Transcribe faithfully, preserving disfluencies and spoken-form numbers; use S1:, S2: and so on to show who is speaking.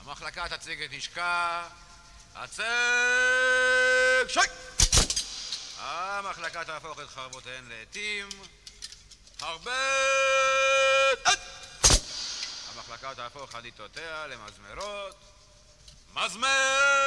S1: המחלקה תציג את נשקה. הצג שי! המחלקה תהפוך את חרבותיהן לעתים. חרבט! המחלקה תהפוך חדיתותיה למזמרות. מזמר!